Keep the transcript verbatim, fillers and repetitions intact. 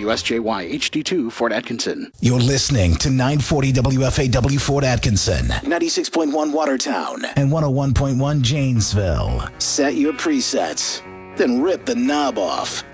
W S J Y H D two, Fort Atkinson. You're listening to nine forty W F A W Fort Atkinson, ninety-six point one Watertown, and one oh one point one Janesville. Set your presets, then rip the knob off.